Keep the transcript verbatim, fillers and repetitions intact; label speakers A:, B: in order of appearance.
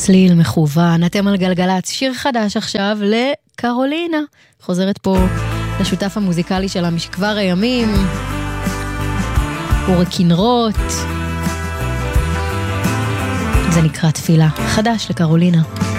A: צליל מכוון, אתם על גלגלץ, שיר חדש עכשיו לקרולינה, חוזרת פה לשותף המוזיקלי שלה משכבר הימים, אורי כנרות, זה נקרא תפילה, חדש לקרולינה.